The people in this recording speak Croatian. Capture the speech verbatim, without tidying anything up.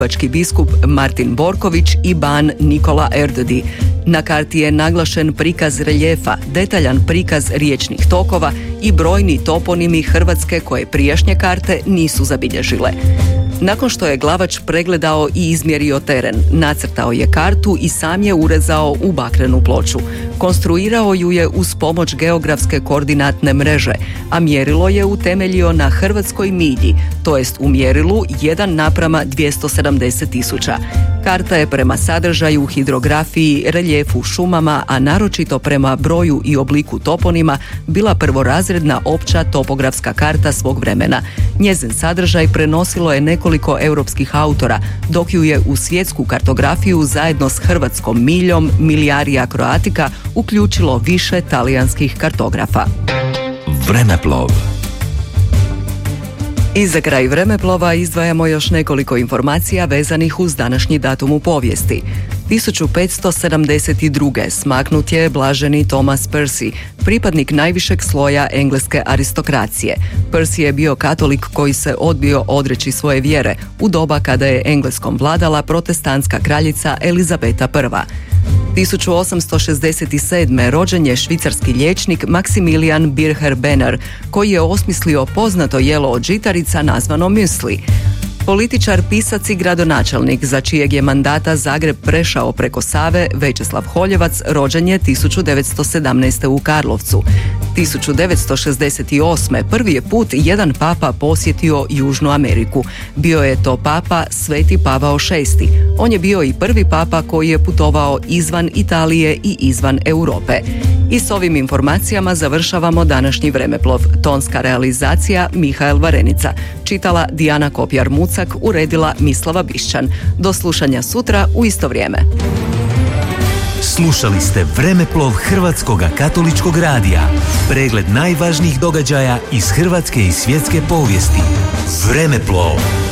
zagrebački biskup Martin Borković i ban Nikola Erdödy. Na karti je naglašen prikaz reljefa, detaljan prikaz riječnih tokova i brojni toponimi Hrvatske koje prijašnje karte nisu zabilježile. Nakon što je glavač pregledao i izmjerio teren, nacrtao je kartu i sam je urezao u bakrenu ploču. Konstruirao ju je uz pomoć geografske koordinatne mreže, a mjerilo je utemeljio na hrvatskoj milji, to jest u mjerilu jedan naprama dvjesto sedamdeset tisuća. Karta je prema sadržaju, hidrografiji, reljefu, šumama, a naročito prema broju i obliku toponima, bila prvorazredna opća topografska karta svog vremena. Njezin sadržaj prenosilo je nekoliko europskih autora, dok ju je u svjetsku kartografiju zajedno s hrvatskom miljom Miliaria Croatica uključilo više talijanskih kartografa. Vremeplov. I za kraj vremeplova izdvajamo još nekoliko informacija vezanih uz današnji datum u povijesti. tisuću petsto sedamdeset druge smaknut je blaženi Thomas Percy, pripadnik najvišeg sloja engleske aristokracije. Percy je bio katolik koji se odbio odreći svoje vjere u doba kada je Engleskom vladala protestantska kraljica Elizabeta I. tisuću osamsto šezdeset sedme rođen je švicarski liječnik Maximilian Bircher Benner, koji je osmislio poznato jelo od žitarica nazvano müsli. Političar, pisac i gradonačelnik za čijeg je mandata Zagreb prešao preko Save, Večeslav Holjevac, rođen je tisuću devetsto sedamnaeste. u Karlovcu. tisuću devetsto šezdeset osme. prvi je put jedan papa posjetio Južnu Ameriku. Bio je to papa Sveti Pavao šesti. On je bio i prvi papa koji je putovao izvan Italije i izvan Europe. I s ovim informacijama završavamo današnji vremeplov. Tonska realizacija Mihael Varenica. Čitala Dijana Kopjar-Mucak, uredila Mislava Bišćan. Do slušanja sutra u isto vrijeme. Slušali ste Vremeplov Hrvatskoga katoličkog radija. Pregled najvažnijih događaja iz hrvatske i svjetske povijesti. Vremeplov.